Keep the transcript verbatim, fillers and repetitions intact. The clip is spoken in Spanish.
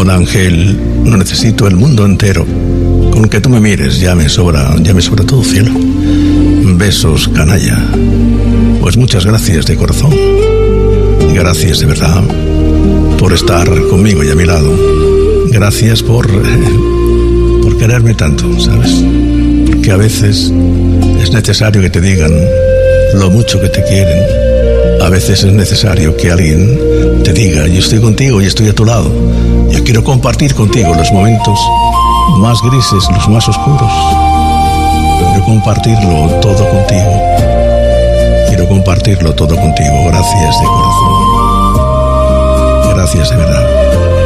Amor Ángel, no necesito el mundo entero. Con que tú me mires ya me sobra, ya me sobra todo, cielo. Besos, canalla. Pues muchas gracias de corazón. Gracias de verdad por estar conmigo y a mi lado. Gracias por, por quererme tanto, ¿sabes? Porque a veces es necesario que te digan lo mucho que te quieren. A veces es necesario que alguien te diga: yo estoy contigo y estoy a tu lado. Yo quiero compartir contigo los momentos más grises, los más oscuros. Quiero compartirlo todo contigo. Quiero compartirlo todo contigo. Gracias de corazón. Gracias de verdad.